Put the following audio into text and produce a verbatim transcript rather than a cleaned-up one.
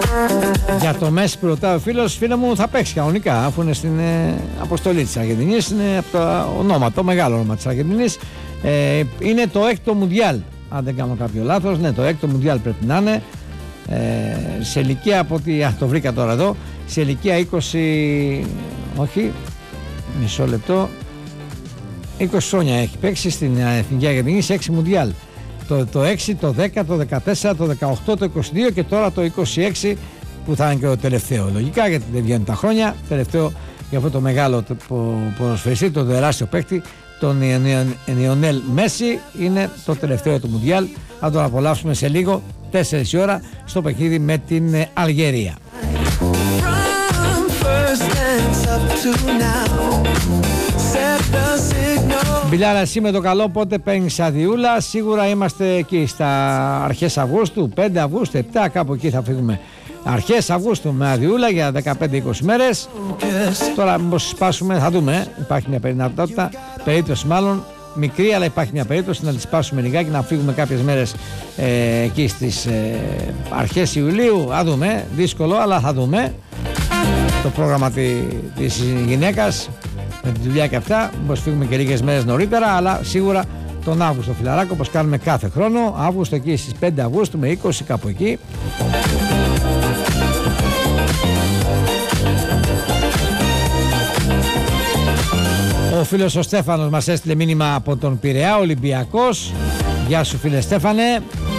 Για το Μέση που ρωτάει ο φίλος, φίλε μου, θα παίξει κανονικά αφού είναι στην ε, αποστολή της Αργεντινής. Είναι από το ονόμα, το μεγάλο όνομα της Αργεντινής. Ε, είναι το έκτο Μουντιάλ, αν δεν κάνω κάποιο λάθος. Ναι, το έκτο Μουντιάλ πρέπει να είναι. Ε, σε ηλικία από ότι. Α, το βρήκα τώρα εδώ. Σε ηλικία είκοσι. Όχι, μισό λεπτό. είκοσι χρόνια έχει παίξει στην Εθνική Αργεντινή σε έξι Μουντιάλ. Το, το έξι, το δέκα, το δεκατέσσερα, το δεκαοκτώ, το είκοσι δύο και τώρα το είκοσι έξι που θα είναι και το τελευταίο. Λογικά γιατί δεν βγαίνουν τα χρόνια. Τελευταίο για αυτό το μεγάλο ποδοσφαιριστή, τον τεράστιο παίκτη, τον Λιονέλ Μέση, είναι το τελευταίο του Μουντιάλ. Θα τον απολαύσουμε σε λίγο, τέσσερις η ώρα, στο παιχνίδι με την Αλγερία. Μπιλάρα, εσύ με το καλό πότε παίρνεις αδειούλα? Σίγουρα είμαστε εκεί στα αρχές Αυγούστου, πέντε Αυγούστου, επτά, κάπου εκεί θα φύγουμε. Αρχές Αυγούστου με αδειούλα για δεκαπέντε είκοσι μέρες. Τώρα μήπως σπάσουμε, θα δούμε, υπάρχει μια περίπτωση, περίπτωση μάλλον μικρή, αλλά υπάρχει μια περίπτωση να τη σπάσουμε λιγάκι, να φύγουμε κάποιες μέρες ε, εκεί στις ε, αρχές Ιουλίου. Θα δούμε, δύσκολο, αλλά θα δούμε το πρόγραμμα της γυναίκας με τη δουλειά και αυτά. Μπορείς φύγουμε και λίγες μέρες νωρίτερα, αλλά σίγουρα τον Αύγουστο, φιλαράκο, όπως κάνουμε κάθε χρόνο. Αύγουστο εκεί στις πέντε Αυγούστου με είκοσι, κάπου εκεί. Ο φίλος ο Στέφανος μας έστειλε μήνυμα από τον Πειραιά, Ολυμπιακός. Γεια σου φίλε Στέφανε.